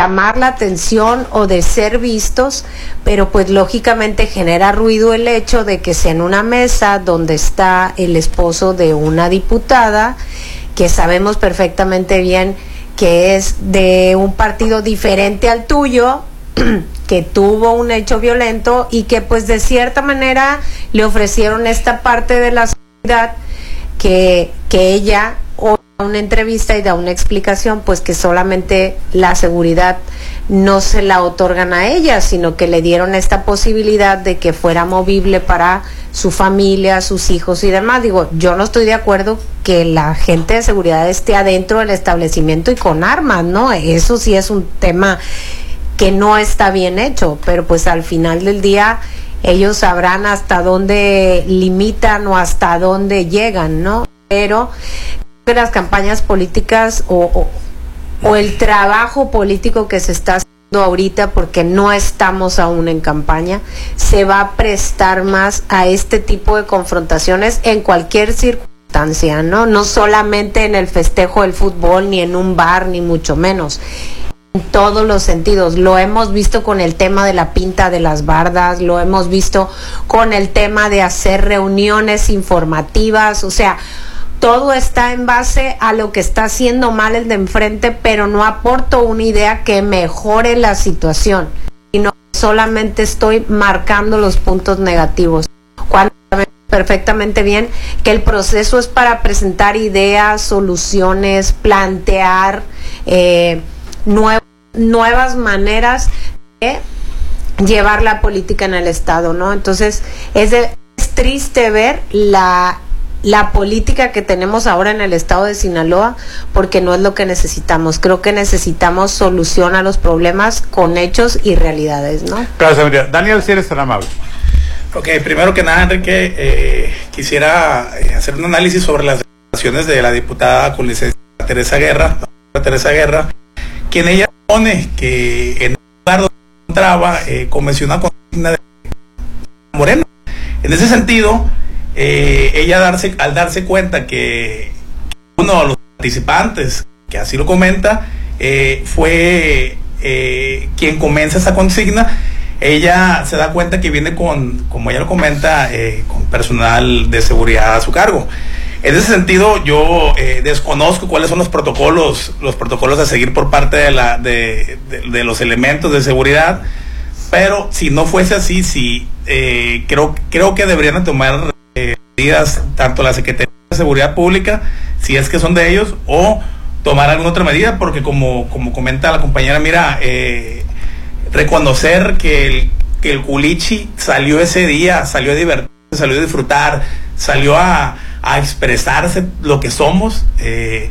llamar la atención o de ser vistos, pero pues lógicamente genera ruido el hecho de que sea en una mesa donde está el esposo de una diputada, que sabemos perfectamente bien que es de un partido diferente al tuyo, que tuvo un hecho violento y que pues de cierta manera le ofrecieron esta parte de la seguridad que ella o una entrevista y da una explicación, pues que solamente la seguridad no se la otorgan a ella, sino que le dieron esta posibilidad de que fuera movible para su familia, sus hijos y demás. Digo, yo no estoy de acuerdo que la gente de seguridad esté adentro del establecimiento y con armas, ¿no? Eso sí es un tema que no está bien hecho, pero pues al final del día ellos sabrán hasta dónde limitan o hasta dónde llegan, ¿no? Pero las campañas políticas o el trabajo político que se está haciendo ahorita, porque no estamos aún en campaña, se va a prestar más a este tipo de confrontaciones en cualquier circunstancia, ¿no? No solamente en el festejo del fútbol, ni en un bar, ni mucho menos. En todos los sentidos. Lo hemos visto con el tema de la pinta de las bardas, lo hemos visto con el tema de hacer reuniones informativas, o sea, todo está en base a lo que está haciendo mal el de enfrente, pero no aporto una idea que mejore la situación, sino solamente estoy marcando los puntos negativos. Cuando sabemos perfectamente bien que el proceso es para presentar ideas, soluciones, plantear nuevas maneras de llevar la política en el Estado, ¿no? Entonces, es triste ver la política que tenemos ahora en el estado de Sinaloa, porque no es lo que necesitamos. Creo que necesitamos solución a los problemas con hechos y realidades, ¿no? Gracias, María. Daniel, si eres tan amable. Ok, primero que nada, Enrique, quisiera hacer un análisis sobre las declaraciones de la diputada con licencia Teresa Guerra, quien ella pone que en un lugar donde se encontraba convenció una consigna de Moreno. En ese sentido, ella al darse cuenta que uno de los participantes, que así lo comenta, fue quien comienza esa consigna, ella se da cuenta que viene como ella lo comenta, con personal de seguridad a su cargo. En ese sentido, yo desconozco cuáles son los protocolos a seguir por parte de los elementos de seguridad, pero si no fuese así, sí, creo que deberían tomar medidas tanto la Secretaría de Seguridad Pública, si es que son de ellos, o tomar alguna otra medida, porque como comenta la compañera, mira, reconocer que el culichi salió ese día, salió a divertirse, salió a disfrutar, salió a expresarse lo que somos, en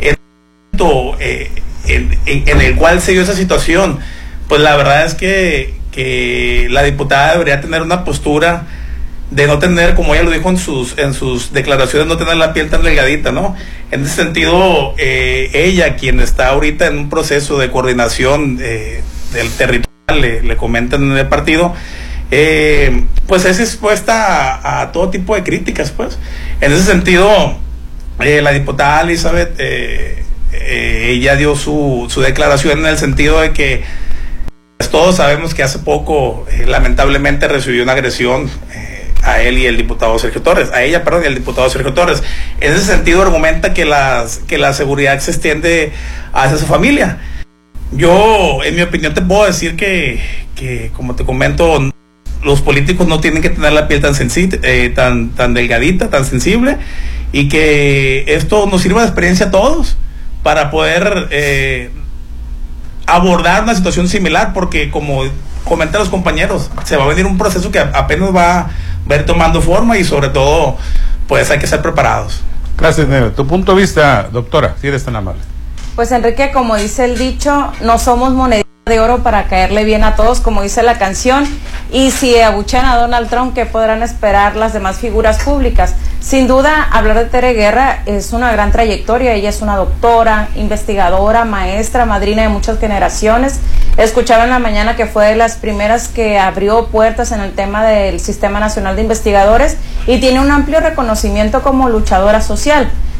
el cual se dio esa situación. Pues la verdad es que la diputada debería tener una postura de no tener, como ella lo dijo en sus declaraciones, no tener la piel tan delgadita, ¿no? En ese sentido, ella, quien está ahorita en un proceso de coordinación del territorial, le comentan en el partido, pues es expuesta a todo tipo de críticas, pues. En ese sentido, la diputada Elizabeth, ella dio su declaración en el sentido de que pues, todos sabemos que hace poco, lamentablemente, recibió una agresión a él y el diputado Sergio Torres, a ella, perdón, y el diputado Sergio Torres. En ese sentido argumenta que la seguridad se extiende hacia su familia. Yo, en mi opinión, te puedo decir que como te comento, los políticos no tienen que tener la piel tan delgadita, tan sensible, y que esto nos sirva de experiencia a todos para poder abordar una situación similar, porque como comentan los compañeros, se va a venir un proceso que apenas va a ir tomando forma, y sobre todo, pues hay que ser preparados. Gracias, Nero. Tu punto de vista, doctora, si eres tan amable. Pues Enrique, como dice el dicho, no somos moneditas de oro para caerle bien a todos, como dice la canción, y si abuchean a Donald Trump, ¿qué podrán esperar las demás figuras públicas? Sin duda, hablar de Tere Guerra es una gran trayectoria. Ella es una doctora, investigadora, maestra, madrina de muchas generaciones. Escuchaba en la mañana que fue de las primeras que abrió puertas en el tema del Sistema Nacional de Investigadores, y tiene un amplio reconocimiento como luchadora social.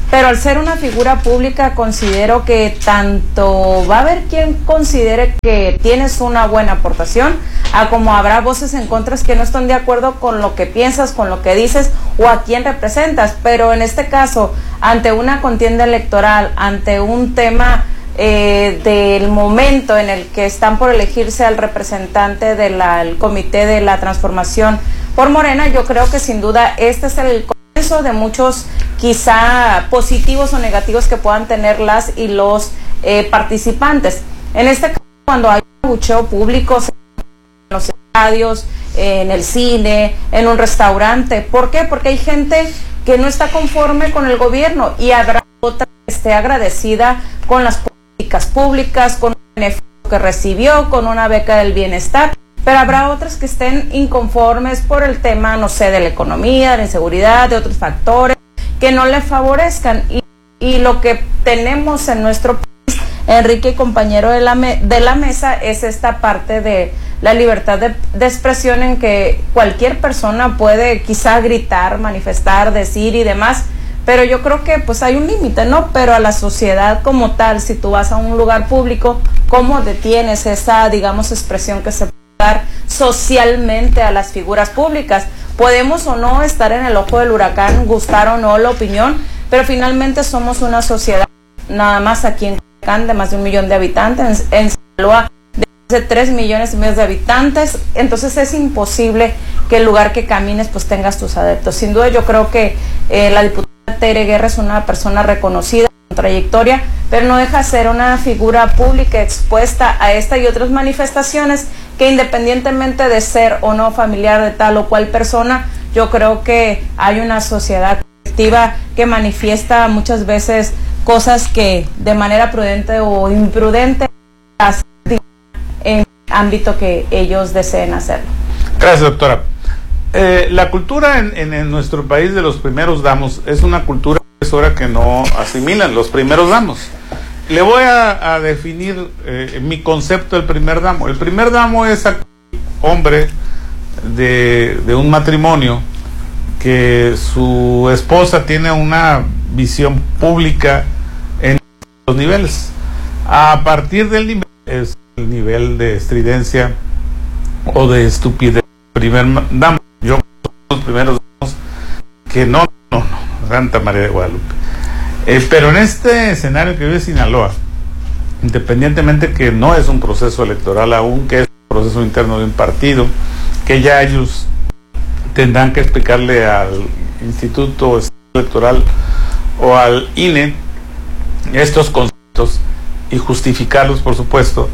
pero al ser una figura pública considero que tanto va a haber quien considere que tienes una buena aportación, a como habrá voces en contra que no están de acuerdo con lo que piensas, con lo que dices o a quién representas. Pero en este caso, ante una contienda electoral, ante un tema del momento en el que están por elegirse al representante del Comité de la Transformación por Morena, yo creo que sin duda este es el comienzo de muchos quizá positivos o negativos que puedan tener las y los participantes. En este caso, cuando hay un abucheo público en los estadios, en el cine, en un restaurante, ¿por qué? Porque hay gente que no está conforme con el gobierno y habrá otra que esté agradecida con las políticas públicas, con un beneficio que recibió, con una beca del bienestar, pero habrá otras que estén inconformes por el tema, no sé, de la economía, de la inseguridad, de otros factores que no le favorezcan. Y lo que tenemos en nuestro país, Enrique y compañero de la mesa, es esta parte de la libertad de expresión, en que cualquier persona puede quizá gritar, manifestar, decir y demás, pero yo creo que pues hay un límite, ¿no? Pero a la sociedad como tal, si tú vas a un lugar público, ¿cómo detienes esa, digamos, expresión que se puede dar socialmente a las figuras públicas? Podemos o no estar en el ojo del huracán, gustar o no la opinión, pero finalmente somos una sociedad, nada más aquí en Culiacán, de más de 1 millón de habitantes, en Sinaloa de 3 millones y medio de habitantes, entonces es imposible que el lugar que camines pues tengas tus adeptos. Sin duda yo creo que la diputada Tere Guerra es una persona reconocida en trayectoria, pero no deja de ser una figura pública expuesta a esta y otras manifestaciones que, independientemente de ser o no familiar de tal o cual persona, yo creo que hay una sociedad colectiva que manifiesta muchas veces cosas que de manera prudente o imprudente hacen en el ámbito que ellos deseen hacerlo. Gracias, doctora. La cultura en nuestro país de los primeros damos es una cultura profesora que no asimilan los primeros damos. Le voy a definir mi concepto del primer damo. El primer damo es aquel hombre de un matrimonio que su esposa tiene una visión pública en los niveles. A partir del nivel, es el nivel de estridencia o de estupidez. Primer damo. Yo los primeros damos que no, Santa María de Guadalupe. Pero en este escenario que vive Sinaloa, independientemente que no es un proceso electoral aún, que es un proceso interno de un partido, que ya ellos tendrán que explicarle al Instituto Electoral o al INE estos conceptos y justificarlos, por supuesto.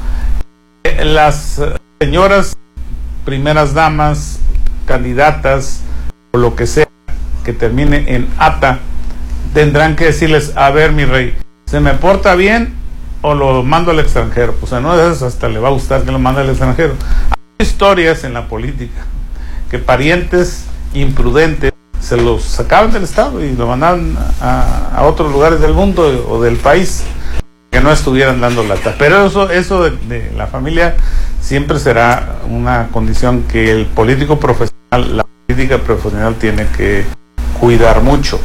Las señoras primeras damas, candidatas o lo que sea que termine en ata, tendrán que decirles: a ver, mi rey, ¿se me porta bien o lo mando al extranjero? Pues a no de esas hasta le va a gustar que lo mande al extranjero. Hay historias en la política que parientes imprudentes se los sacaban del estado y lo mandaban a otros lugares del mundo o del país, que no estuvieran dando lata. Pero eso de la familia siempre será una condición que el político profesional, la política profesional, tiene que cuidar mucho.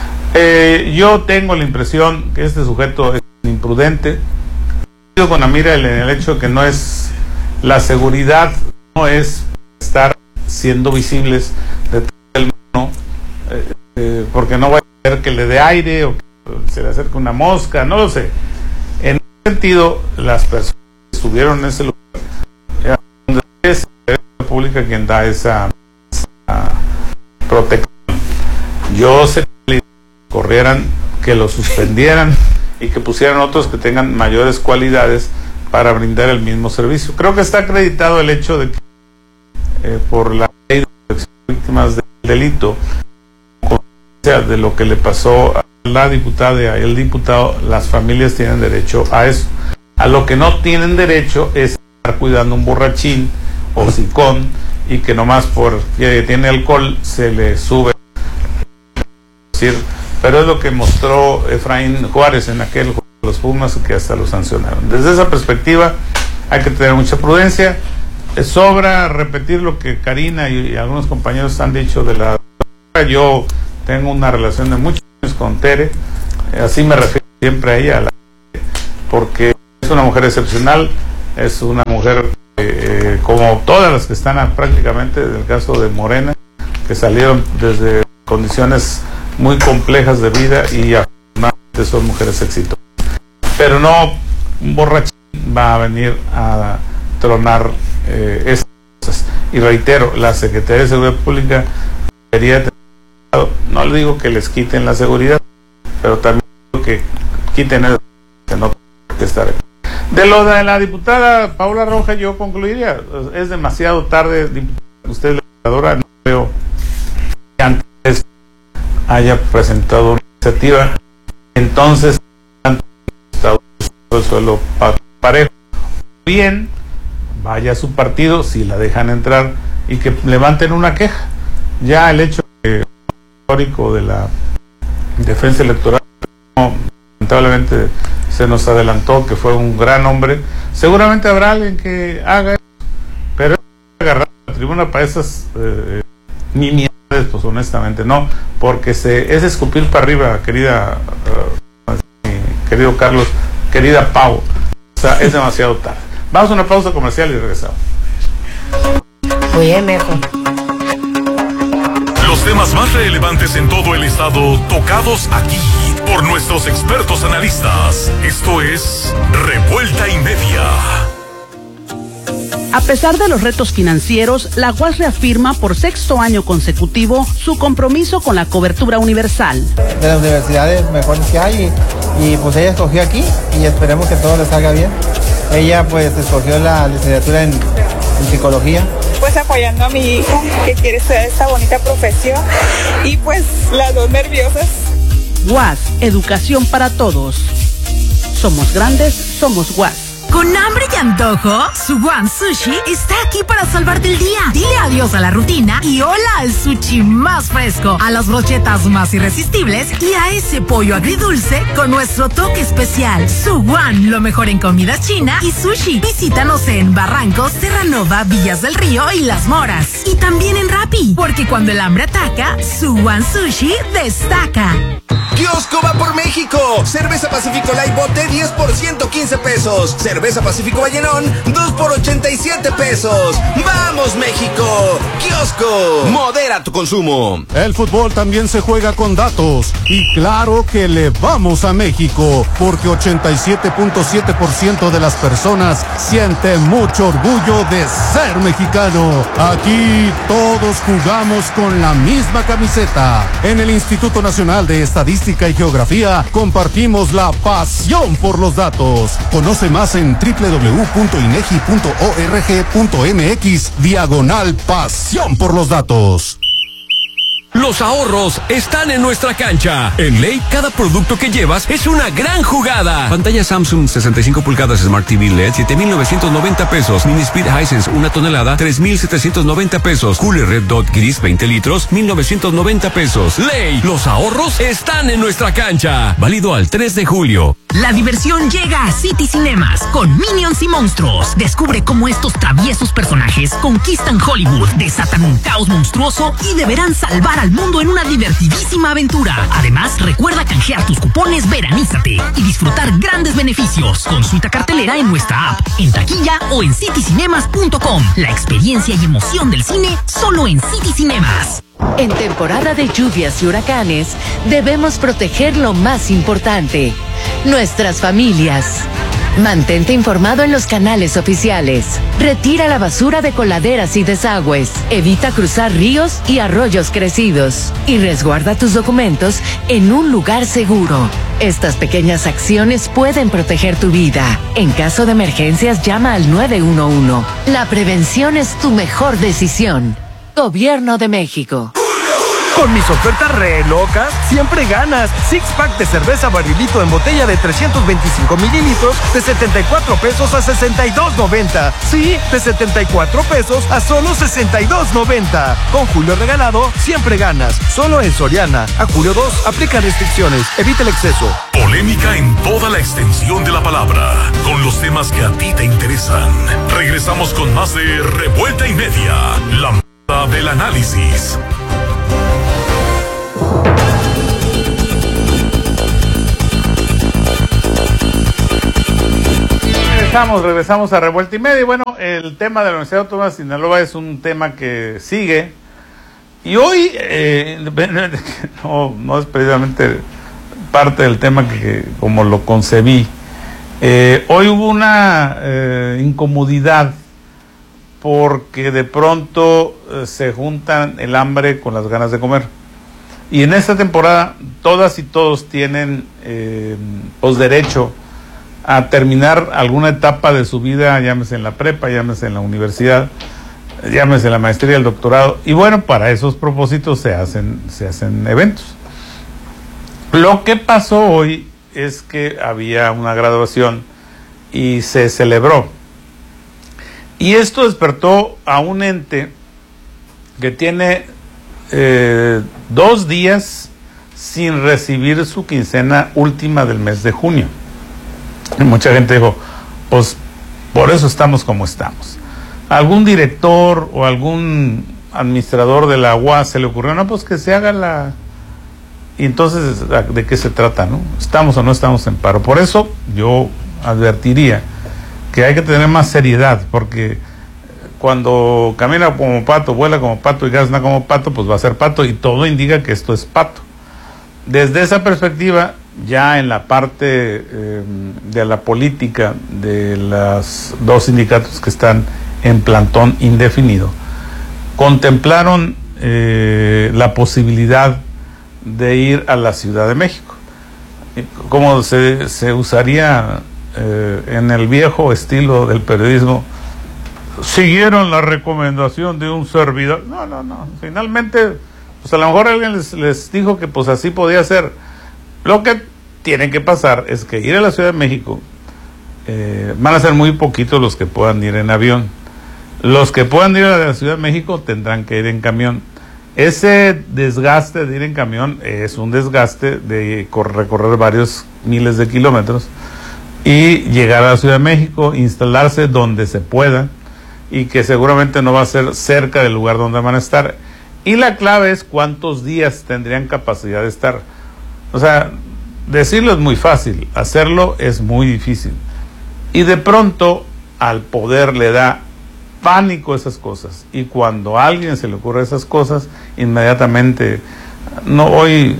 Yo tengo la impresión que este sujeto es imprudente, con la mira en el hecho de que no es la seguridad, no es estar siendo visibles de todo el mundo, porque no va a ser que le dé aire o que se le acerque una mosca, no lo sé. En ese sentido, las personas que estuvieron en ese lugar, donde es la República quien da esa protección. Yo sé que corrieran, que lo suspendieran y que pusieran otros que tengan mayores cualidades para brindar el mismo servicio. Creo que está acreditado el hecho de que por la ley de protección de víctimas del delito, de lo que le pasó a la diputada y al diputado, las familias tienen derecho a eso. A lo que no tienen derecho es estar cuidando un borrachín o sicón y que nomás porque tiene alcohol se le sube. Pero es lo que mostró Efraín Juárez en aquel juego de los Pumas, que hasta lo sancionaron. Desde esa perspectiva hay que tener mucha prudencia. Sobra repetir lo que Karina y algunos compañeros han dicho de la... Yo tengo una relación de muchos años con Tere. así me refiero siempre a ella, porque es una mujer excepcional, es una mujer como todas las que están prácticamente, en el caso de Morena, que salieron desde condiciones muy complejas de vida y afortunadamente son mujeres exitosas. Pero no un borrachín va a venir a tronar esas cosas. Y reitero, la Secretaría de Seguridad Pública debería tener, no le digo que les quiten la seguridad, pero también digo que quiten el que no tiene que estar. De lo de la diputada Paola Rojas, yo concluiría, es demasiado tarde, usted es legisladora, no veo que antes haya presentado una iniciativa, entonces el suelo parejo, bien, vaya a su partido si la dejan entrar y que levanten una queja. Ya el hecho histórico de la defensa electoral, lamentablemente se nos adelantó, que fue un gran hombre, seguramente habrá alguien que haga eso, pero agarrar la tribuna para esas nimiedades, pues honestamente no, porque es escupir para arriba, querido Carlos, querida Pau, o sea, es demasiado tarde. Vamos a una pausa comercial y regresamos. Oye, mejor. Los temas más relevantes en todo el estado, tocados aquí por nuestros expertos analistas. Esto es Revuelta y Media. A pesar de los retos financieros, la UAS reafirma por 6º año consecutivo su compromiso con la cobertura universal. De las universidades mejores que hay y pues ella escogió aquí y esperemos que todo le salga bien. Ella pues escogió la licenciatura en psicología. Pues apoyando a mi hija que quiere estudiar esta bonita profesión y pues las dos nerviosas. UAS, educación para todos. Somos grandes, somos UAS. ¿Con hambre y antojo? Suwan Sushi está aquí para salvarte el día. Dile adiós a la rutina y hola al sushi más fresco, a las brochetas más irresistibles y a ese pollo agridulce con nuestro toque especial. Suwan, lo mejor en comida china y sushi. Visítanos en Barrancos, Terranova, Villas del Río y Las Moras. Y también en Rappi, porque cuando el hambre ataca, Suwan Sushi destaca. Kiosco va por México. Cerveza Pacífico Light bote 10 por 115 pesos. Cerveza Pacífico Vallenón 2 por 87 pesos. ¡Vamos, México! Kiosco, modera tu consumo. El fútbol también se juega con datos. Y claro que le vamos a México, porque 87.7% de las personas siente mucho orgullo de ser mexicano. Aquí todos jugamos con la misma camiseta. En el Instituto Nacional de Estadística y Geografía compartimos la pasión por los datos. Conoce más en www.inegi.org.mx/pasión por los datos. Los ahorros están en nuestra cancha. En Ley, cada producto que llevas es una gran jugada. Pantalla Samsung 65 pulgadas Smart TV LED, 7,990 pesos. Mini Speed Hisense 1 tonelada, 3,790 pesos. Cooler Red Dot Gris 20 litros, 1,990 pesos. Ley, los ahorros están en nuestra cancha. Válido al 3 de julio. La diversión llega a City Cinemas con Minions y monstruos. Descubre cómo estos traviesos personajes conquistan Hollywood, desatan un caos monstruoso y deberán salvar al mundo en una divertidísima aventura. Además, recuerda canjear tus cupones Veranízate y disfrutar grandes beneficios. Consulta cartelera en nuestra app, en taquilla o en citycinemas.com. La experiencia y emoción del cine solo en City Cinemas. En temporada de lluvias y huracanes, debemos proteger lo más importante, nuestras familias. Mantente informado en los canales oficiales. Retira la basura de coladeras y desagües. Evita cruzar ríos y arroyos crecidos. Y resguarda tus documentos en un lugar seguro. Estas pequeñas acciones pueden proteger tu vida. En caso de emergencias, llama al 911. La prevención es tu mejor decisión. Gobierno de México. Con mis ofertas re locas, siempre ganas. Six pack de cerveza Barrilito en botella de 325 mililitros de 74 pesos a 62.90. Sí, de 74 pesos a solo 62.90. Con Julio regalado, siempre ganas. Solo en Soriana. A julio 2, aplica restricciones. Evita el exceso. Polémica en toda la extensión de la palabra. Con los temas que a ti te interesan. Regresamos con más de Revuelta y Media. La m*** del análisis. Regresamos a Revuelta y Media. Y bueno, el tema de la Universidad Autónoma de Sinaloa es un tema que sigue. Y hoy, no es precisamente parte del tema que como lo concebí. Hoy hubo una incomodidad porque de pronto se juntan el hambre con las ganas de comer. Y en esta temporada todas y todos tienen pues derecho a terminar alguna etapa de su vida, llámese en la prepa, llámese en la universidad, llámese en la maestría, el doctorado, y bueno, para esos propósitos se hacen eventos. Lo que pasó hoy es que había una graduación y se celebró, y esto despertó a un ente que tiene 2 días sin recibir su quincena última del mes de junio. Y mucha gente dijo, pues por eso estamos como estamos. Algún director o algún administrador de la UAS se le ocurrió, no, pues que se haga la... Y entonces, ¿de qué se trata, no? ¿Estamos o no estamos en paro? Por eso yo advertiría que hay que tener más seriedad, porque cuando camina como pato, vuela como pato y gazna como pato, pues va a ser pato, y todo indica que esto es pato. Desde esa perspectiva, ya en la parte de la política de los 2 sindicatos que están en plantón indefinido, contemplaron la posibilidad de ir a la Ciudad de México, como se usaría en el viejo estilo del periodismo. Siguieron la recomendación de un servidor. No, finalmente pues a lo mejor alguien les dijo que pues así podía ser. Lo que tiene que pasar es que ir a la Ciudad de México, van a ser muy poquitos los que puedan ir en avión. Los que puedan ir a la Ciudad de México tendrán que ir en camión. Ese desgaste de ir en camión es un desgaste de recorrer varios miles de kilómetros y llegar a la Ciudad de México, instalarse donde se pueda, y que seguramente no va a ser cerca del lugar donde van a estar. Y la clave es cuántos días tendrían capacidad de estar. O sea, decirlo es muy fácil, hacerlo es muy difícil. Y de pronto al poder le da pánico esas cosas. Y cuando a alguien se le ocurre esas cosas, inmediatamente... Hoy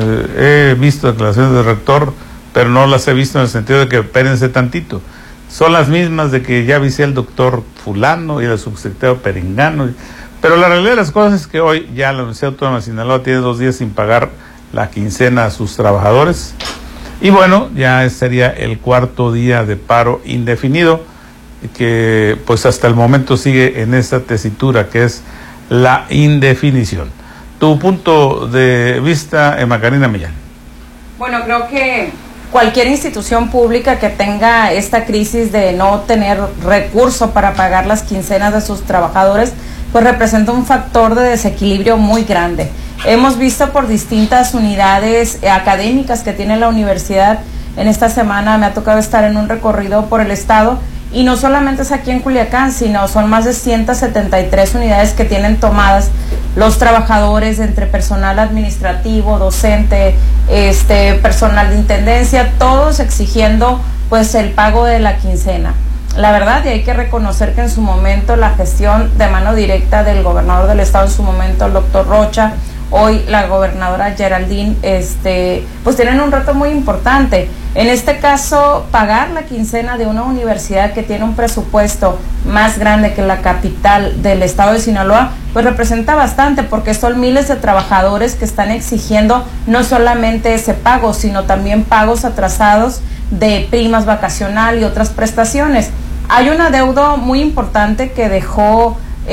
he visto declaraciones del rector, pero no las he visto en el sentido de que espérense tantito. Son las mismas de que ya avisé al doctor fulano y al subsecretario Perengano. Pero la realidad de las cosas es que hoy ya la Universidad Autónoma de Sinaloa tiene 2 días sin pagar la quincena a sus trabajadores. Y bueno, ya sería el 4º día de paro indefinido, que pues hasta el momento sigue en esta tesitura que es la indefinición. Tu punto de vista, Emma Karina Millán. Bueno, creo que cualquier institución pública que tenga esta crisis de no tener recurso para pagar las quincenas de sus trabajadores, pues representa un factor de desequilibrio muy grande. Hemos visto por distintas unidades académicas que tiene la universidad. En esta semana me ha tocado estar en un recorrido por el estado, y no solamente es aquí en Culiacán, sino son más de 173 unidades que tienen tomadas los trabajadores entre personal administrativo, docente, personal de intendencia, todos exigiendo pues el pago de la quincena. La verdad, y hay que reconocer que en su momento la gestión de mano directa del gobernador del estado, en su momento el doctor Rocha, hoy la gobernadora Geraldine, pues tienen un reto muy importante. En este caso, pagar la quincena de una universidad que tiene un presupuesto más grande que la capital del estado de Sinaloa, pues representa bastante, porque son miles de trabajadores que están exigiendo no solamente ese pago, sino también pagos atrasados de primas vacacional y otras prestaciones. Hay un adeudo muy importante que dejó,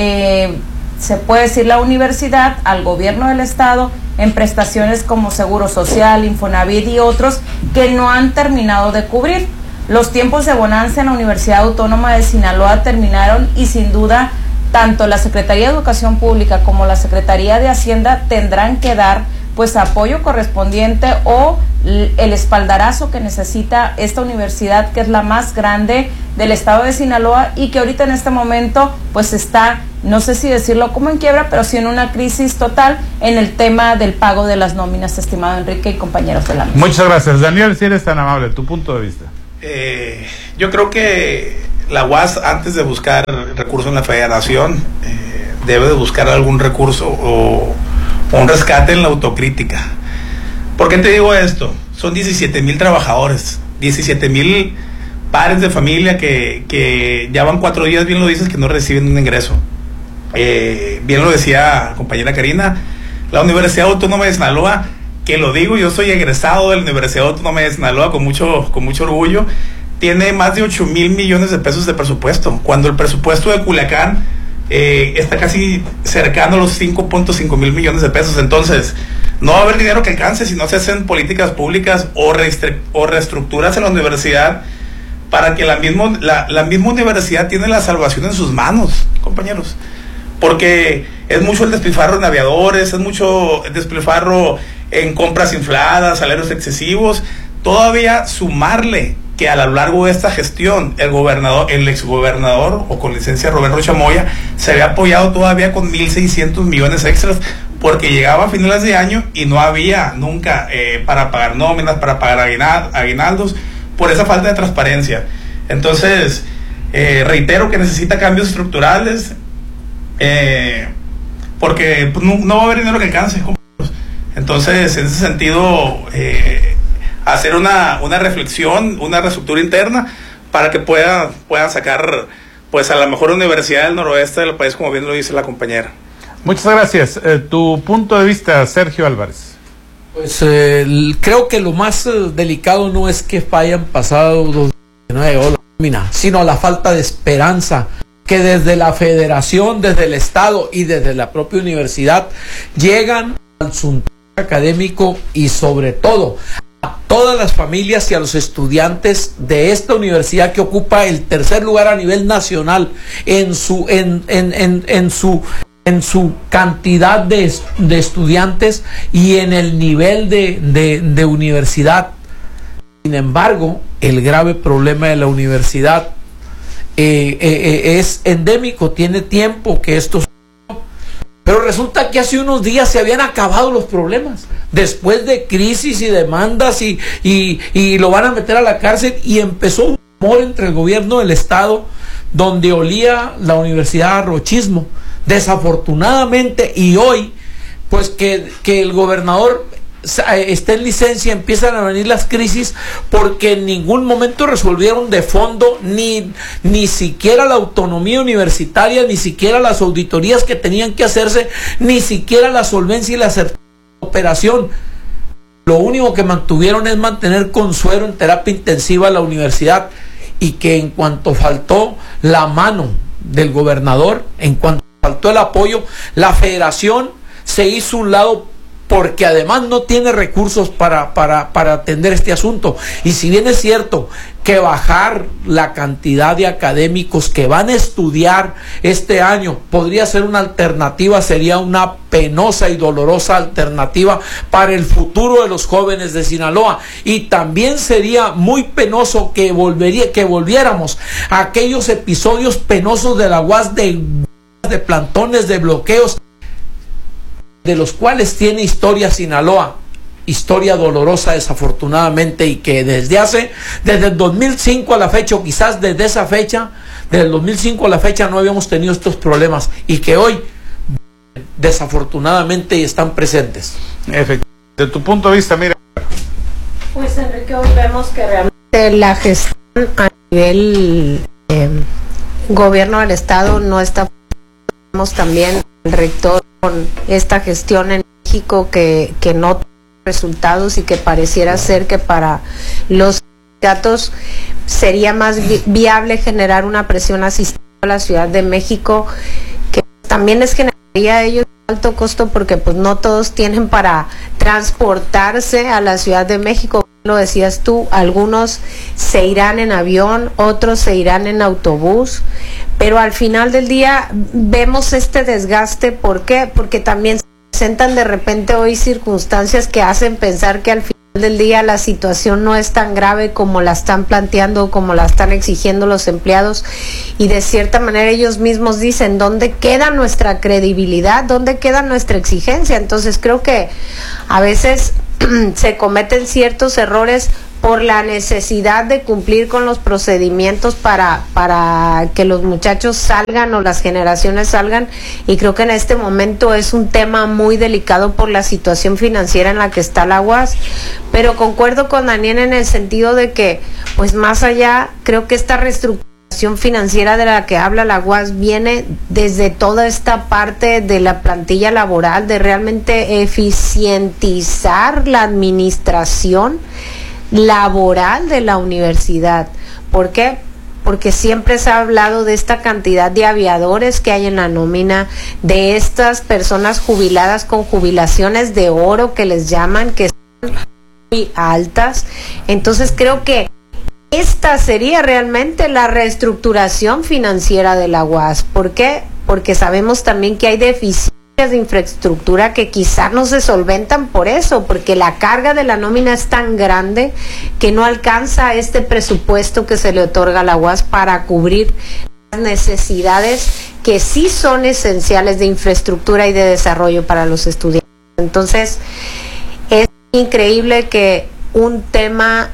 se puede decir, la universidad al gobierno del estado en prestaciones como Seguro Social, Infonavit y otros que no han terminado de cubrir. Los tiempos de bonanza en la Universidad Autónoma de Sinaloa terminaron, y sin duda tanto la Secretaría de Educación Pública como la Secretaría de Hacienda tendrán que dar pues apoyo correspondiente o el espaldarazo que necesita esta universidad, que es la más grande del estado de Sinaloa y que ahorita en este momento pues está, no sé si decirlo como en quiebra, pero sí en una crisis total en el tema del pago de las nóminas, estimado Enrique y compañeros de la mesa. Muchas gracias. Daniel, si eres tan amable, tu punto de vista. Yo creo que la UAS, antes de buscar recursos en la federación, debe de buscar algún recurso o un rescate en la autocrítica. ¿Por qué te digo esto? Son 17,000 trabajadores, 17,000 padres de familia que ya van 4 días, bien lo dices, que no reciben un ingreso. Bien lo decía la compañera Karina, la Universidad Autónoma de Sinaloa, que lo digo, yo soy egresado de la Universidad Autónoma de Sinaloa con mucho orgullo, tiene más de 8,000 millones de pesos de presupuesto, cuando el presupuesto de Culiacán está casi cercano a los 5.5 mil millones de pesos. Entonces, no va a haber dinero que alcance si no se hacen políticas públicas o reestructuras en la universidad, para que la misma universidad tiene la salvación en sus manos, compañeros. Porque es mucho el despilfarro en aviadores, es mucho el despilfarro en compras infladas, salarios excesivos. Todavía sumarle que a lo largo de esta gestión el exgobernador, o con licencia Roberto Chamoya, se había apoyado todavía con 1,600 millones extras, porque llegaba a finales de año y no había nunca para pagar nóminas, para pagar aguinaldos, por esa falta de transparencia. Entonces, reitero que necesita cambios estructurales, porque pues, no va a haber dinero que alcance. Entonces, en ese sentido, hacer una reflexión, una reestructura interna, para que puedan sacar pues a la mejor universidad del noroeste del país, como bien lo dice la compañera. Muchas gracias. Tu punto de vista, Sergio Álvarez. Pues creo que lo más delicado no es que hayan pasado 2 nómina, sino la falta de esperanza que desde la federación, desde el estado y desde la propia universidad llegan al asunto académico y sobre todo a todas las familias y a los estudiantes de esta universidad, que ocupa el 3er lugar a nivel nacional en su cantidad de estudiantes y en el nivel de universidad. Sin embargo, el grave problema de la universidad es endémico, tiene tiempo que esto. Pero resulta que hace unos días se habían acabado los problemas, después de crisis y demandas y lo van a meter a la cárcel, y empezó un rumor entre el gobierno del estado donde olía la universidad a rochismo. Desafortunadamente, y hoy, pues que el gobernador está en licencia, empiezan a venir las crisis, porque en ningún momento resolvieron de fondo ni siquiera la autonomía universitaria, ni siquiera las auditorías que tenían que hacerse, ni siquiera la solvencia y la operación. Lo único que mantuvieron es mantener con suero en terapia intensiva a la universidad, y que en cuanto faltó la mano del gobernador, en cuanto faltó el apoyo, la federación se hizo un lado, porque además no tiene recursos para atender este asunto. Y si bien es cierto que bajar la cantidad de académicos que van a estudiar este año podría ser una alternativa, sería una penosa y dolorosa alternativa para el futuro de los jóvenes de Sinaloa. Y también sería muy penoso que volviéramos a aquellos episodios penosos de la UAS, de plantones, de bloqueos, de los cuales tiene historia Sinaloa, historia dolorosa desafortunadamente, y que desde el 2005 a la fecha, o quizás desde esa fecha, desde el 2005 a la fecha, no habíamos tenido estos problemas, y que hoy desafortunadamente están presentes. Efectivamente. De tu punto de vista, mira. Pues Enrique, hoy vemos que realmente la gestión a nivel gobierno del estado no está. Vemos también el rector con esta gestión en México que no tiene resultados, y que pareciera ser que para los sindicatos sería más viable generar una presión asistida a la Ciudad de México, que también les generaría a ellos alto costo, porque pues no todos tienen para transportarse a la Ciudad de México. Lo decías tú, algunos se irán en avión, otros se irán en autobús, pero al final del día vemos este desgaste. ¿Por qué? Porque también se presentan de repente hoy circunstancias que hacen pensar que al final del día la situación no es tan grave como la están planteando, como la están exigiendo los empleados, y de cierta manera ellos mismos dicen, ¿dónde queda nuestra credibilidad? ¿Dónde queda nuestra exigencia? Entonces creo que a veces se cometen ciertos errores por la necesidad de cumplir con los procedimientos para que los muchachos salgan o las generaciones salgan, y creo que en este momento es un tema muy delicado por la situación financiera en la que está la UAS, pero concuerdo con Daniel en el sentido de que, pues más allá, creo que esta reestructuración financiera de la que habla la UAS viene desde toda esta parte de la plantilla laboral, de realmente eficientizar la administración laboral de la universidad. ¿Por qué? Porque siempre se ha hablado de esta cantidad de aviadores que hay en la nómina, de estas personas jubiladas con jubilaciones de oro que les llaman, que son muy altas. Entonces creo que esta sería realmente la reestructuración financiera de la UAS. ¿Por qué? Porque sabemos también que hay deficiencias de infraestructura que quizás no se solventan por eso, porque la carga de la nómina es tan grande que no alcanza este presupuesto que se le otorga a la UAS para cubrir las necesidades que sí son esenciales de infraestructura y de desarrollo para los estudiantes. Entonces, es increíble que un tema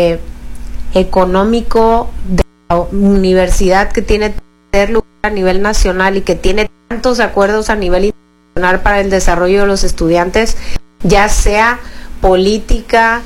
económico de la universidad que tiene tercer lugar a nivel nacional y que tiene tantos acuerdos a nivel internacional para el desarrollo de los estudiantes, ya sea política,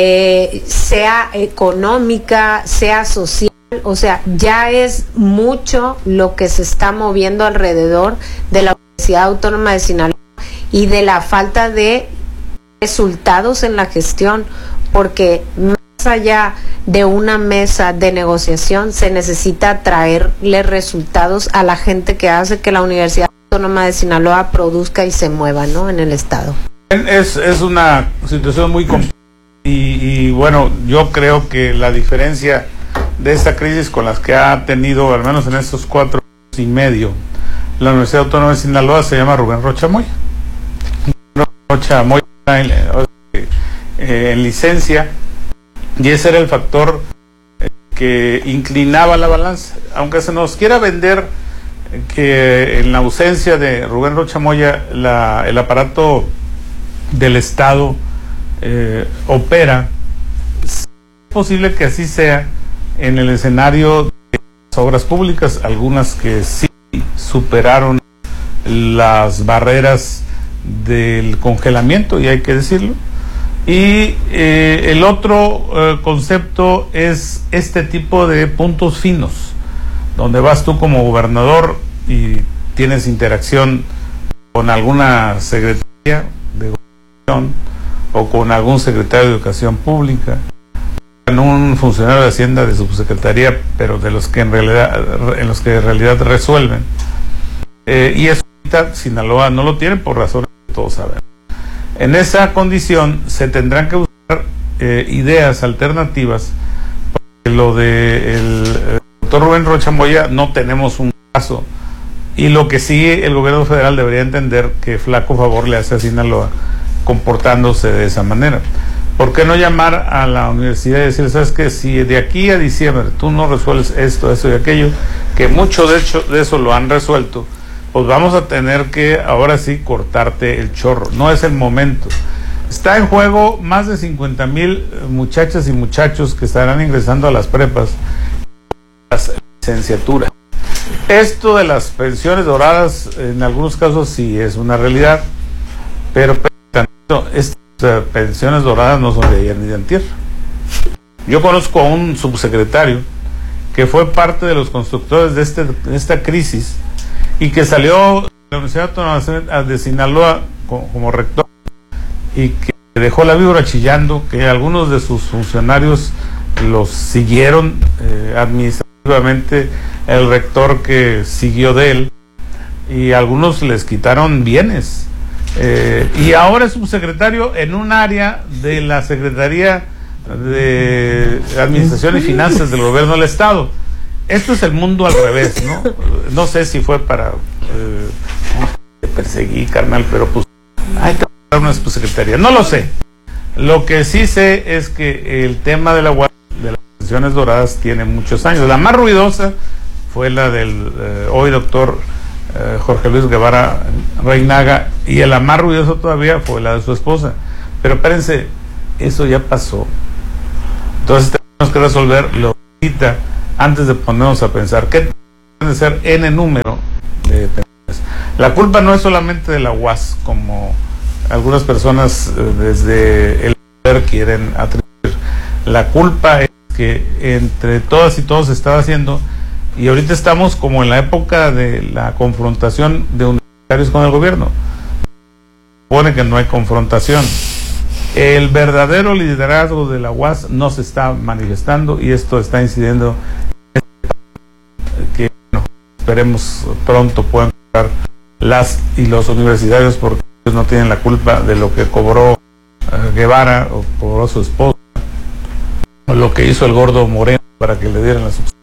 sea económica, sea social, o sea, ya es mucho lo que se está moviendo alrededor de la Universidad Autónoma de Sinaloa y de la falta de resultados en la gestión, porque más allá de una mesa de negociación se necesita traerle resultados a la gente que hace que la Universidad Autónoma de Sinaloa produzca y se mueva, ¿no?, en el estado. Es una situación muy compleja y bueno, yo creo que la diferencia de esta crisis con las que ha tenido, al menos en estos 4 años y medio, la Universidad Autónoma de Sinaloa, se llama Rubén Rocha Moya. Rocha Moya en licencia, y ese era el factor que inclinaba la balanza. Aunque se nos quiera vender que en la ausencia de Rubén Rocha Moya el aparato del Estado opera, es posible que así sea en el escenario de las obras públicas, algunas que sí superaron las barreras del congelamiento, y hay que decirlo. Y el otro concepto es este tipo de puntos finos, donde vas tú como gobernador y tienes interacción con alguna secretaría de gobernación o con algún secretario de educación pública, con un funcionario de Hacienda de subsecretaría, pero de los que en realidad resuelven. Y eso ahorita Sinaloa no lo tiene por razones que todos saben. En esa condición se tendrán que buscar ideas alternativas, porque lo del doctor Rubén Rocha Moya no tenemos un caso, y lo que sí el gobierno federal debería entender que flaco favor le hace a Sinaloa comportándose de esa manera. ¿Por qué no llamar a la universidad y decir, sabes que si de aquí a diciembre tú no resuelves esto, eso y aquello, que mucho de eso lo han resuelto, pues vamos a tener que ahora sí cortarte el chorro? No es el momento. Está en juego más de 50,000 muchachas y muchachos que estarán ingresando a las prepas, las licenciaturas. Esto de las pensiones doradas en algunos casos sí es una realidad, pero estas pensiones doradas no son de ayer ni de antier. Yo conozco a un subsecretario que fue parte de los constructores de esta crisis y que salió de la Universidad Autónoma de Sinaloa como rector, y que dejó la víbora chillando, que algunos de sus funcionarios los siguieron administrativamente, el rector que siguió de él, y algunos les quitaron bienes, y ahora es subsecretario en un área de la Secretaría de Administración y Finanzas del Gobierno del Estado. Esto es el mundo al revés, ¿no? No sé si fue para perseguir, carnal, pero pues hay que dar una subsecretaría. No lo sé. Lo que sí sé es que el tema de las pensiones doradas tiene muchos años. La más ruidosa fue la del hoy doctor Jorge Luis Guevara Reinaga, y la más ruidosa todavía fue la de su esposa. Pero espérense, eso ya pasó. Entonces tenemos que resolverlo ahorita antes de ponernos a pensar qué puede ser N número de pensiones. La culpa no es solamente de la UAS, como algunas personas desde el poder quieren atribuir. La culpa es que entre todas y todos se estaba haciendo, y ahorita estamos como en la época de la confrontación de universitarios con el gobierno. Supone que no hay confrontación. El verdadero liderazgo de la UAS no se está manifestando, y esto está incidiendo en que esperemos pronto puedan cobrar las y los universitarios, porque ellos no tienen la culpa de lo que cobró Guevara o cobró su esposa, o lo que hizo el gordo Moreno para que le dieran la subsidia.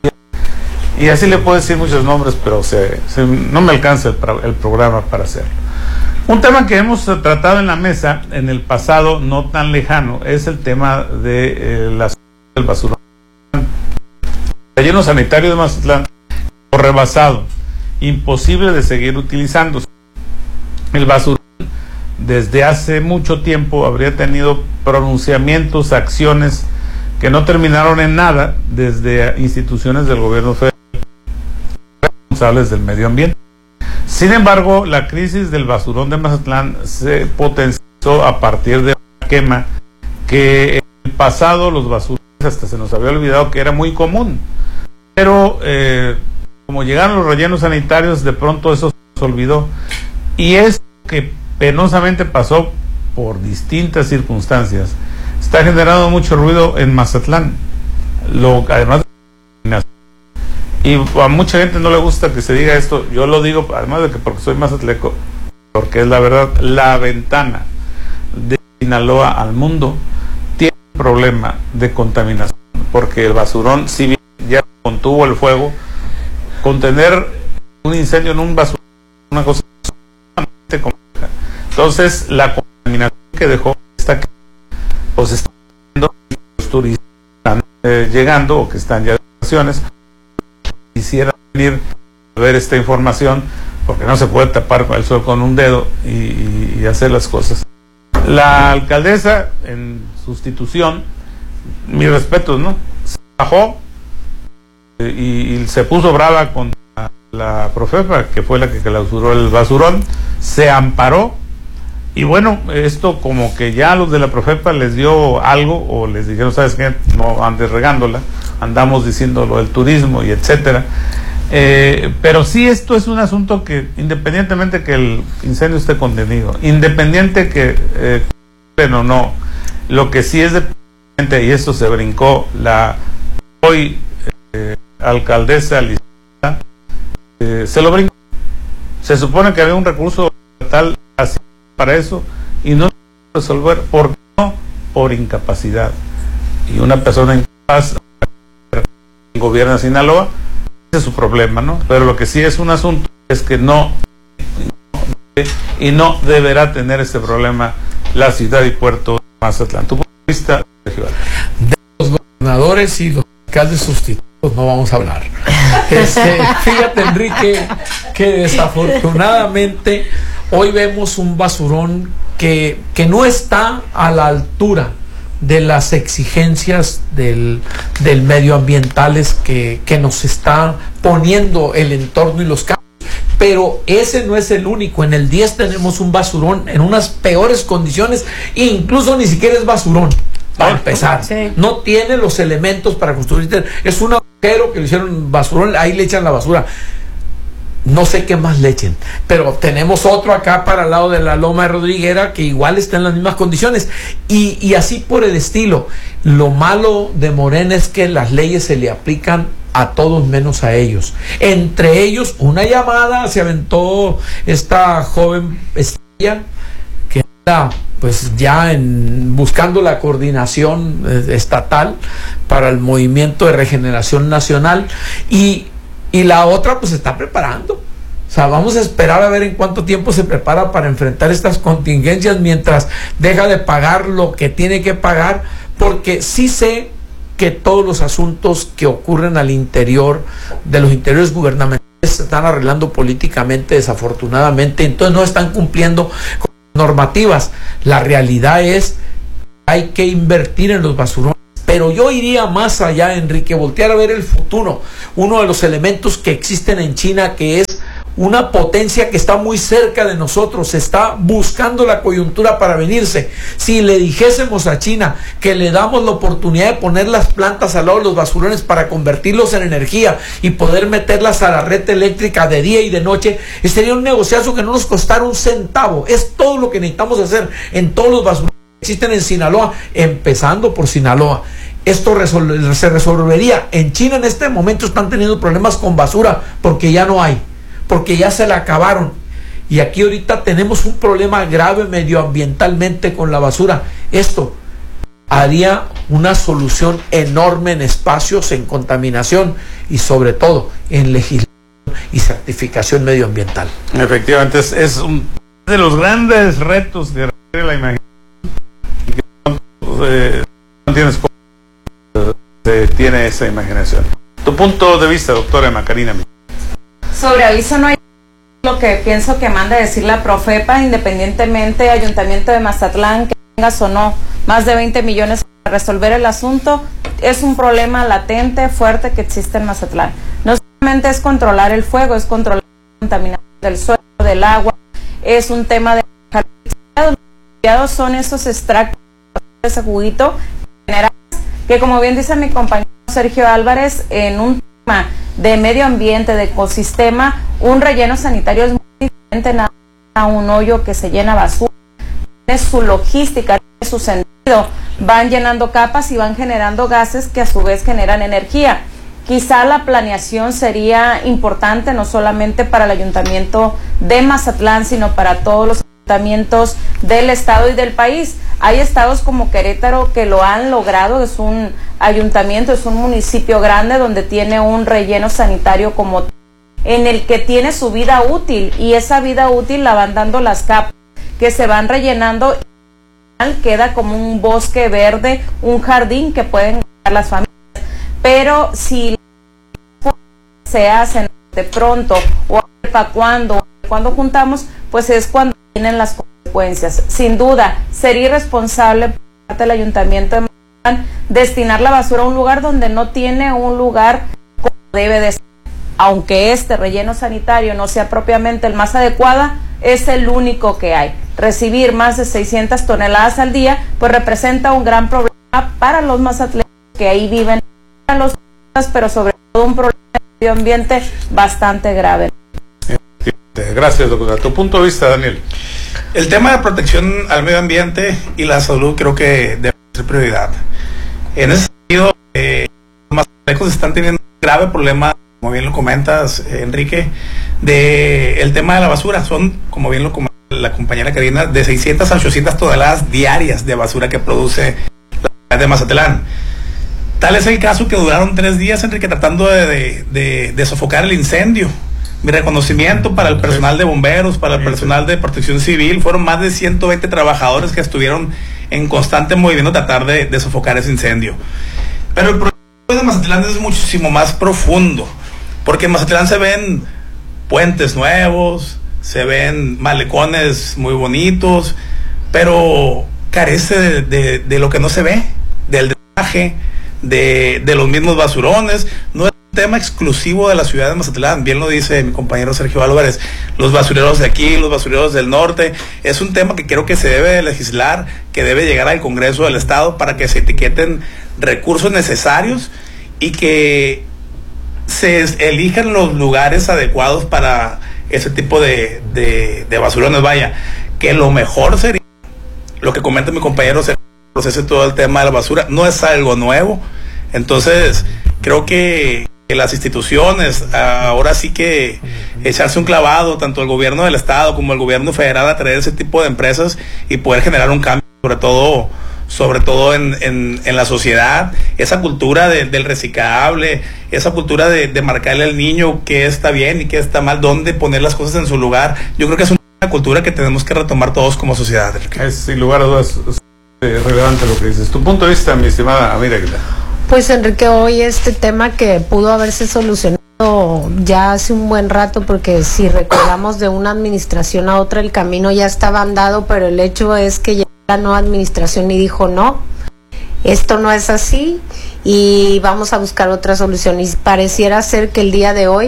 Y así le puedo decir muchos nombres, pero no me alcanza el programa para hacerlo. Un tema que hemos tratado en la mesa en el pasado no tan lejano es el tema de del basurón. El relleno sanitario de Mazatlán, rebasado, imposible de seguir utilizándose. El basurón desde hace mucho tiempo habría tenido pronunciamientos, acciones que no terminaron en nada desde instituciones del gobierno federal responsables del medio ambiente. Sin embargo, la crisis del basurón de Mazatlán se potenció a partir de una quema que en el pasado los basurones hasta se nos había olvidado que era muy común, pero como llegaron los rellenos sanitarios, de pronto eso se olvidó, y es que penosamente pasó por distintas circunstancias. Está generando mucho ruido en Mazatlán, además de, y a mucha gente no le gusta que se diga esto. Yo lo digo además de que porque soy mazatleco, porque es la verdad. La ventana de Sinaloa al mundo tiene un problema de contaminación, porque el basurón, si bien ya contuvo el fuego, contener un incendio en un basurón es una cosa sumamente compleja. Entonces la contaminación que dejó esta, pues está viendo, los turistas están llegando o que están ya de vacaciones, quisiera venir a ver esta información, porque no se puede tapar el sol con un dedo y hacer las cosas. La alcaldesa, en sustitución, mis respetos, ¿no?, se bajó y se puso brava con la Profepa, que fue la que clausuró el basurón, se amparó, y bueno, esto como que ya a los de la Profepa les dio algo, o les dijeron, ¿sabes qué? No andes regándola, andamos diciendo lo del turismo y etcétera. Pero sí, esto es un asunto que, independientemente que el incendio esté contenido, independiente que o no, lo que sí es dependiente, y esto se brincó la hoy alcaldesa Lizarra, se lo brincó. Se supone que había un recurso estatal así para eso y no resolver. ¿Por qué no? Por incapacidad. Y una persona incapaz gobierna Sinaloa, ese es su problema, ¿no? Pero lo que sí es un asunto es que no deberá tener ese problema la ciudad y puerto de Mazatlán. Tu punto de vista, Regional. De los gobernadores y los alcaldes sustitutos no vamos a hablar. Fíjate, Enrique, que desafortunadamente hoy vemos un basurón que no está a la altura de las exigencias del medioambientales que nos está poniendo el entorno y los cambios. Pero ese no es el único. En el 10 tenemos un basurón en unas peores condiciones, e incluso ni siquiera es basurón. Para empezar, sí, no tiene los elementos para construir. Es un agujero que le hicieron basurón, ahí le echan la basura. No sé qué más le echen, pero tenemos otro acá para el lado de la Loma de Rodriguera que igual está en las mismas condiciones, y así por el estilo. Lo malo de Morena es que las leyes se le aplican a todos menos a ellos. Entre ellos, una llamada se aventó esta joven Estrella, que está pues ya buscando la coordinación estatal para el Movimiento de Regeneración Nacional, y la otra pues se está preparando. O sea, vamos a esperar a ver en cuánto tiempo se prepara para enfrentar estas contingencias mientras deja de pagar lo que tiene que pagar, porque sí sé que todos los asuntos que ocurren al interior de los interiores gubernamentales se están arreglando políticamente, desafortunadamente, entonces no están cumpliendo con normativas. La realidad es, hay que invertir en los basurones, Pero yo iría más allá, Enrique, voltear a ver el futuro. Uno de los elementos que existen en China, que es una potencia que está muy cerca de nosotros, está buscando la coyuntura para venirse. Si le dijésemos a China que le damos la oportunidad de poner las plantas al lado de los basurones para convertirlos en energía y poder meterlas a la red eléctrica de día y de noche, sería un negociazo que no nos costara un centavo. Es todo lo que necesitamos hacer en todos los basurones que existen en Sinaloa, empezando por Sinaloa. Esto se resolvería. En China en este momento están teniendo problemas con basura porque ya no hay, porque ya se la acabaron. Y aquí ahorita tenemos un problema grave medioambientalmente con la basura. Esto haría una solución enorme en espacios, en contaminación y sobre todo en legislación y certificación medioambiental. Efectivamente, es uno de los grandes retos de la imaginación. No tienes cómo se tiene esa imaginación. Tu punto de vista, doctora Macarena. Sobre aviso no hay. Lo que pienso que manda decir la Profepa, independientemente Ayuntamiento de Mazatlán, que tengas o no más de 20 millones para resolver el asunto, es un problema latente, fuerte que existe en Mazatlán. No solamente es controlar el fuego, es controlar la contaminación del suelo, del agua, es un tema de los son esos extractos, ese juguito que, como bien dice mi compañero Sergio Álvarez, en un tema de medio ambiente, de ecosistema, un relleno sanitario es muy diferente nada a un hoyo que se llena basura. Tiene su logística, tiene su sentido, van llenando capas y van generando gases que a su vez generan energía. Quizá la planeación sería importante no solamente para el Ayuntamiento de Mazatlán, sino para todos los ayuntamientos del estado y del país. Hay estados como Querétaro que lo han logrado, es un ayuntamiento, es un municipio grande donde tiene un relleno sanitario como en el que tiene su vida útil, y esa vida útil la van dando las capas que se van rellenando y al final queda como un bosque verde, un jardín que pueden usar las familias. Pero si se hacen de pronto o para cuando juntamos, pues es cuando vienen las consecuencias. Sin duda, sería irresponsable por parte del Ayuntamiento de Mazatlán destinar la basura a un lugar donde no tiene un lugar como debe de ser. Aunque este relleno sanitario no sea propiamente el más adecuado, es el único que hay. Recibir más de 600 toneladas al día, pues representa un gran problema para los mazatlecanos que ahí viven, para los pero sobre todo un problema de medio ambiente bastante grave. Gracias, doctora. Tu punto de vista, Daniel. El tema de protección al medio ambiente y la salud creo que debe ser prioridad. En ese sentido, los mazatlecos están teniendo un grave problema, como bien lo comentas, Enrique, de el tema de la basura. Son, como bien lo comenta la compañera Karina, de 600 a 800 toneladas diarias de basura que produce la ciudad de Mazatlán. Tal es el caso que duraron 3 días, Enrique, tratando de sofocar el incendio. Mi reconocimiento para el personal de bomberos, para el personal de protección civil. Fueron más de 120 trabajadores que estuvieron en constante movimiento tratar de sofocar ese incendio. Pero el problema de Mazatlán es muchísimo más profundo, porque en Mazatlán se ven puentes nuevos, se ven malecones muy bonitos, pero carece de lo que no se ve, del drenaje, de los mismos basurones. No es un tema exclusivo de la ciudad de Mazatlán, bien lo dice mi compañero Sergio Álvarez, los basureros de aquí, los basureros del norte. Es un tema que creo que se debe legislar, que debe llegar al Congreso del Estado para que se etiqueten recursos necesarios y que se elijan los lugares adecuados para ese tipo de basurones. Vaya, que lo mejor sería lo que comenta mi compañero Sergio, procese todo el tema de la basura. No es algo nuevo, entonces creo que las instituciones ahora sí que echarse un clavado, tanto el gobierno del estado como el gobierno federal, a traer ese tipo de empresas y poder generar un cambio, sobre todo en la sociedad, esa cultura del reciclable, esa cultura de marcarle al niño qué está bien y qué está mal, dónde poner las cosas en su lugar. Yo creo que es una cultura que tenemos que retomar todos como sociedad. Es sin lugar a dudas relevante lo que dices. Tu punto de vista, mi estimada Amira Aguilar. Pues, Enrique, hoy este tema que pudo haberse solucionado ya hace un buen rato, porque si recordamos de una administración a otra el camino ya estaba andado, pero el hecho es que ya la nueva administración y dijo no, esto no es así y vamos a buscar otra solución. Y pareciera ser que el día de hoy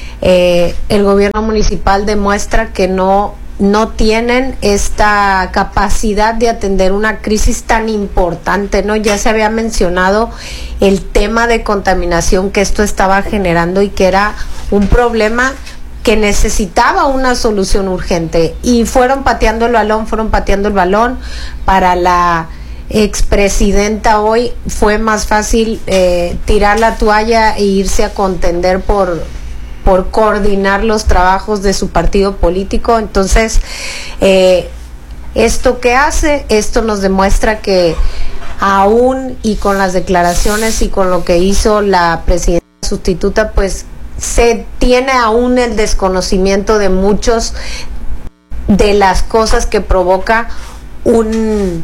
el gobierno municipal demuestra que no tienen esta capacidad de atender una crisis tan importante, ¿no? Ya se había mencionado el tema de contaminación que esto estaba generando y que era un problema que necesitaba una solución urgente, y fueron pateando el balón. Para la expresidenta hoy fue más fácil tirar la toalla e irse a contender por coordinar los trabajos de su partido político. Entonces, ¿esto qué hace? Esto nos demuestra que aún y con las declaraciones y con lo que hizo la presidenta sustituta, pues se tiene aún el desconocimiento de muchos de las cosas que provoca un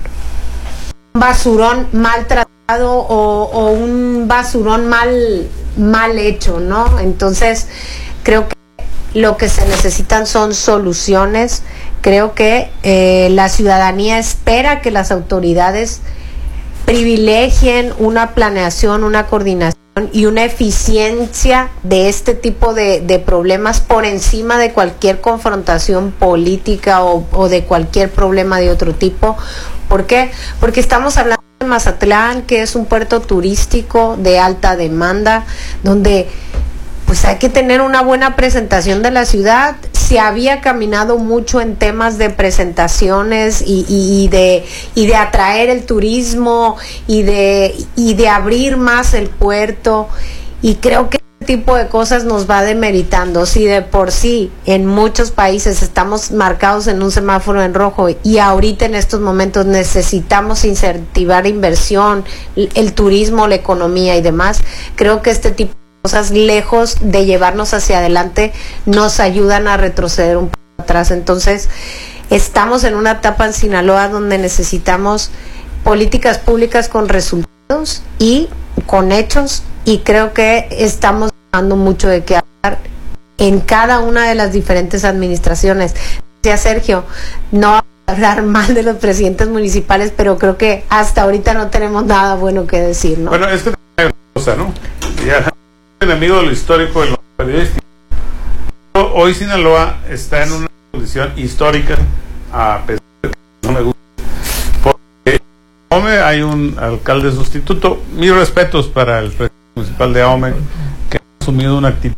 basurón maltratado o un basurón mal hecho, ¿no? Entonces, creo que lo que se necesitan son soluciones. Creo que la ciudadanía espera que las autoridades privilegien una planeación, una coordinación y una eficiencia de este tipo de problemas por encima de cualquier confrontación política o de cualquier problema de otro tipo. ¿Por qué? Porque estamos hablando de Mazatlán, que es un puerto turístico de alta demanda, donde pues hay que tener una buena presentación de la ciudad. Se había caminado mucho en temas de presentaciones y de atraer el turismo y de abrir más el puerto, y creo que este tipo de cosas nos va demeritando. Si de por sí en muchos países estamos marcados en un semáforo en rojo y ahorita en estos momentos necesitamos incentivar inversión, el turismo, la economía y demás, creo que este tipo cosas, lejos de llevarnos hacia adelante, nos ayudan a retroceder un poco atrás. Entonces, estamos en una etapa en Sinaloa donde necesitamos políticas públicas con resultados y con hechos, y creo que estamos dando mucho de qué hablar en cada una de las diferentes administraciones. Decía Sergio, no hablar mal de los presidentes municipales, pero creo que hasta ahorita no tenemos nada bueno que decir, ¿no? Bueno, es que hay una cosa, ¿no? Ya, enemigo de lo histórico de lo periodístico. Hoy Sinaloa está en una condición histórica, a pesar de que no me gusta, porque en Ahome hay un alcalde sustituto. Mis respetos para el presidente municipal de Ahome, que ha asumido una actitud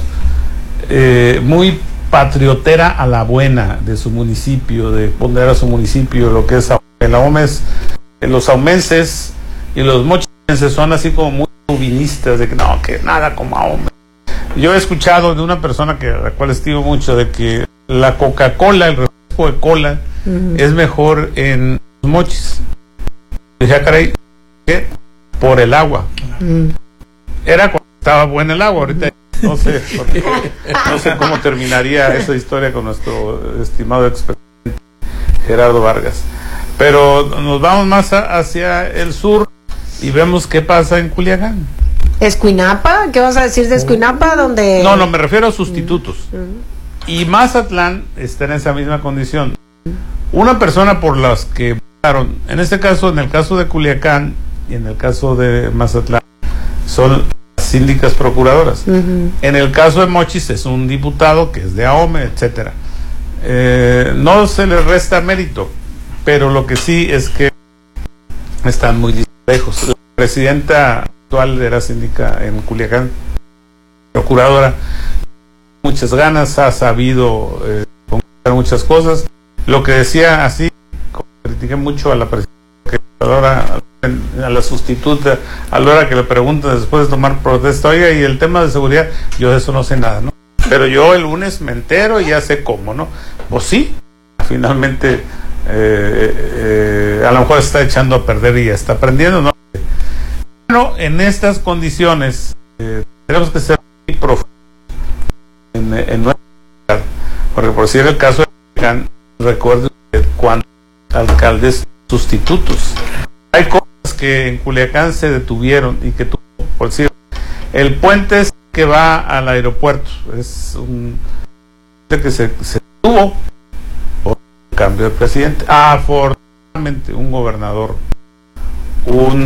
muy patriotera a la buena de su municipio, de poner a su municipio lo que es Ahome. El Ahome es, los ahumenses y los mochenses son así como muy chauvinistas, de que no, que nada como Ahome. Yo he escuchado de una persona a la cual estimo mucho, de que la Coca-Cola, el refresco de cola, es mejor en los mochis. Dije, caray, ¿qué? Por el agua. Era cuando estaba buena el agua, ahorita no sé cómo terminaría esa historia con nuestro estimado expresidente Gerardo Vargas. Pero nos vamos más hacia el sur y vemos qué pasa en Culiacán. ¿Escuinapa? ¿Qué vas a decir de Escuinapa? Donde... No, me refiero a sustitutos. Y Mazatlán está en esa misma condición. Una persona por las que votaron, en este caso, en el caso de Culiacán y en el caso de Mazatlán, son las síndicas procuradoras. En el caso de Mochis es un diputado que es de Ahome, etcétera. No se le resta mérito, pero lo que sí es que están muy lejos. La presidenta actual era síndica en Culiacán, procuradora, muchas ganas, ha sabido concretar muchas cosas. Lo que decía así, critiqué mucho a la presidenta, que a la sustituta, a la hora que le preguntan después de tomar protesta, oiga, y el tema de seguridad, yo de eso no sé nada, ¿no? Pero yo el lunes me entero y ya sé cómo, ¿no? Pues sí, finalmente a lo mejor está echando a perder y ya está aprendiendo, ¿no? Bueno, en estas condiciones tenemos que ser muy profundos en nuestra ciudad, porque por si era el caso de Culiacán, recuerde usted cuántos alcaldes sustitutos. Hay cosas que en Culiacán se detuvieron y que tuvo, por decir, el puente que va al aeropuerto, es un que se tuvo por cambio de presidente. Afortunadamente un gobernador, un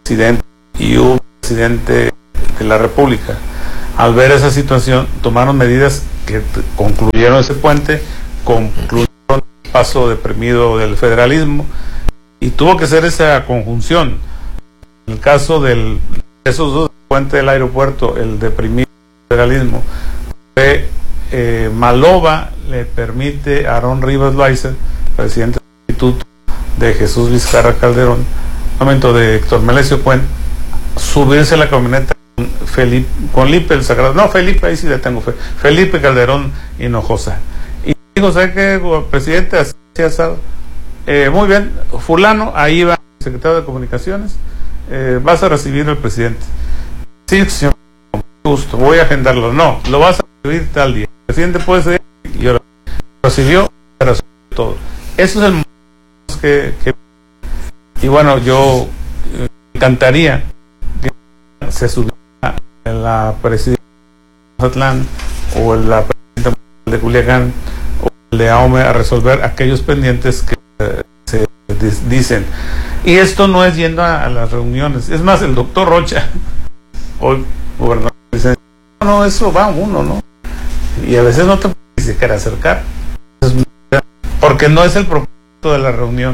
presidente y hubo presidente de la República. Al ver esa situación, tomaron medidas que concluyeron ese puente, concluyeron el paso deprimido del federalismo, y tuvo que ser esa conjunción. En el caso de esos dos puentes del aeropuerto, el deprimido federalismo, fue Maloba le permite a Aarón Rivas Loaiza, presidente del Instituto de Jesús Vizcarra Calderón, momento de Héctor Melesio Cuen, subirse a la camioneta con Felipe el Sagrado, no, Felipe, ahí sí le tengo fe, Felipe Calderón Hinojosa, y dijo, ¿sabe qué, presidente? Así asado. Muy bien, fulano, ahí va el secretario de Comunicaciones, vas a recibir al presidente. Sí, señor, con gusto, voy a agendarlo. No, lo vas a recibir tal día. El presidente puede ser, y ahora recibió todo. Eso es el momento que y bueno, yo encantaría que se subiera en la presidencia de Mazatlán o en la presidencia de Culiacán o el de Ahome a resolver aquellos pendientes que se dicen. Y esto no es yendo a las reuniones. Es más, el doctor Rocha, hoy gobernador, dice, no, eso va uno, ¿no? Y a veces no te puedes ni siquiera acercar. Porque no es el propósito de la reunión.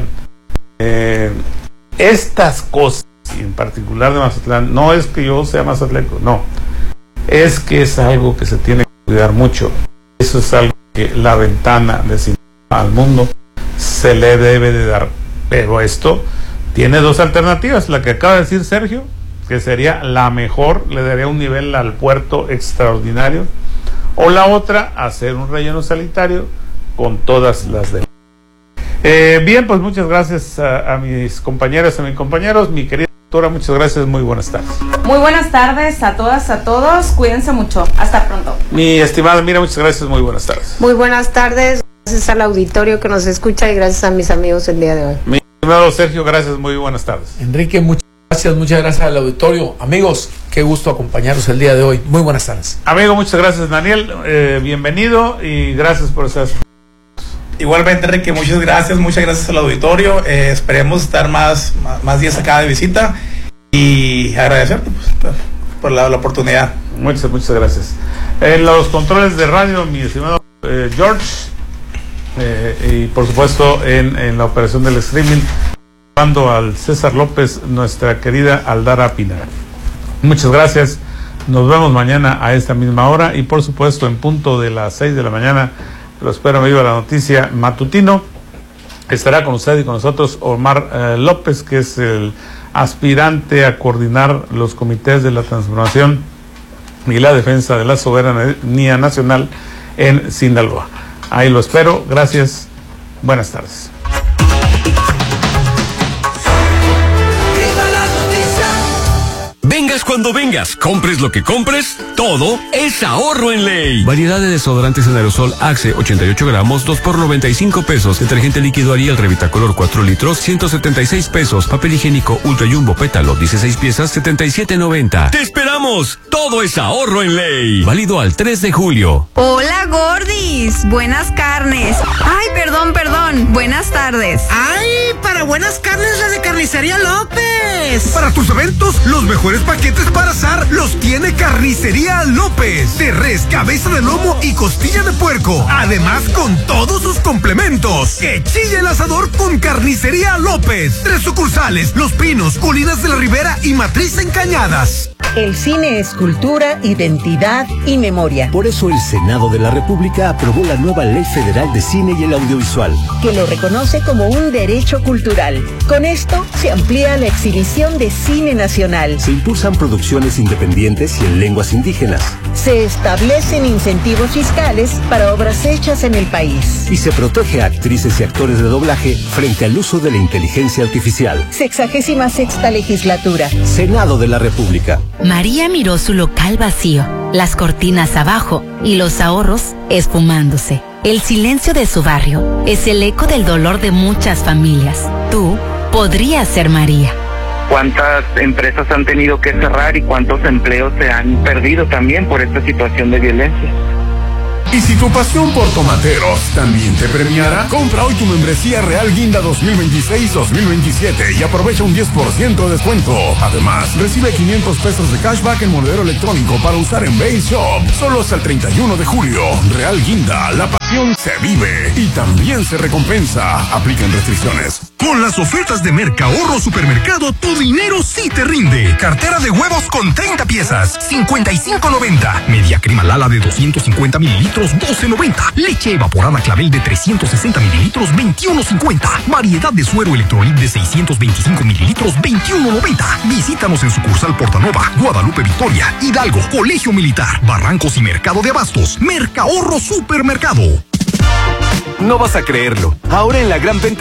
Estas cosas, y en particular de Mazatlán, no es que yo sea mazatleco, no. Es que es algo que se tiene que cuidar mucho. Eso es algo que la ventana de Sinaloa al mundo se le debe de dar. Pero esto tiene dos alternativas. La que acaba de decir Sergio, que sería la mejor, le daría un nivel al puerto extraordinario. O la otra, hacer un relleno sanitario con todas las demás. Bien, pues muchas gracias a mis compañeras, a mis compañeros. Mi querida doctora, muchas gracias, muy buenas tardes. Muy buenas tardes a todas, a todos. Cuídense mucho. Hasta pronto. Mi estimada Mira, muchas gracias, muy buenas tardes. Muy buenas tardes. Gracias al auditorio que nos escucha y gracias a mis amigos el día de hoy. Mi estimado Sergio, gracias, muy buenas tardes. Enrique, muchas gracias al auditorio. Amigos, qué gusto acompañarlos el día de hoy. Muy buenas tardes. Amigo, muchas gracias, Daniel. Bienvenido y gracias por estar. Igualmente, Enrique, muchas gracias al auditorio. Esperemos estar más días acá de visita y agradecerte por la oportunidad. Muchas gracias. En los controles de radio, mi estimado George, y por supuesto en la operación del streaming, mando al César López, nuestra querida Aldara Pinar. Muchas gracias. Nos vemos mañana a esta misma hora y por supuesto en punto de las 6 de la mañana. Lo espero, me viva la noticia matutino. Estará con usted y con nosotros Omar López, que es el aspirante a coordinar los comités de la transformación y la defensa de la soberanía nacional en Sinaloa. Ahí lo espero. Gracias. Buenas tardes. Vengas cuando vengas, compres lo que compres, todo es ahorro en Ley. Variedad de desodorantes en aerosol Axe, 88 gramos, 2 por 95 pesos. Detergente líquido Ariel Revitacolor 4 litros, 176 pesos. Papel higiénico Ultra Jumbo Pétalo, 16 piezas, 77.90. ¡Te esperamos! Todo es ahorro en Ley. Válido al 3 de julio. Hola, gordis. Buenas carnes. Ay, perdón. Buenas tardes. ¡Ay! Para buenas carnes, la de Carnicería López. Para tus eventos, los mejores paquetes para asar los tiene Carnicería López. De res, cabeza de lomo y costilla de puerco. Además, con todos sus complementos. Que chille el asador con Carnicería López. 3 sucursales: Los Pinos, Colinas de la Ribera y Matriz en Cañadas. El cine es cultura, identidad y memoria. Por eso el Senado de la República aprobó la nueva Ley Federal de Cine y el Audiovisual, que lo reconoce como un derecho cultural. Con esto se amplía la exhibición de cine nacional. Se impulsan producciones independientes y en lenguas indígenas. Se establecen incentivos fiscales para obras hechas en el país. Y se protege a actrices y actores de doblaje frente al uso de la inteligencia artificial. 66ª legislatura. Senado de la República. María miró su local vacío, las cortinas abajo y los ahorros esfumándose. El silencio de su barrio es el eco del dolor de muchas familias. Tú podrías ser María. ¿Cuántas empresas han tenido que cerrar y cuántos empleos se han perdido también por esta situación de violencia? Y si tu pasión por tomateros también te premiara, compra hoy tu membresía Real Guinda 2026-2027 y aprovecha un 10% de descuento. Además, recibe 500 pesos de cashback en monedero electrónico para usar en Base Shop. Solo hasta el 31 de julio. Real Guinda, la pasión se vive y también se recompensa. Aplican restricciones. Con las ofertas de Mercahorro Supermercado, tu dinero sí te rinde. Cartera de huevos con 30 piezas, 55.90. Media crema Lala de 250 mililitros, 12.90. Leche evaporada Clavel de 360 mililitros, 21.50. Variedad de suero Electrolit de 625 mililitros, 21.90. Visítanos en sucursal Portanova, Guadalupe Victoria, Hidalgo, Colegio Militar, Barrancos y Mercado de Abastos. Mercahorro Supermercado. No vas a creerlo. Ahora en la gran venta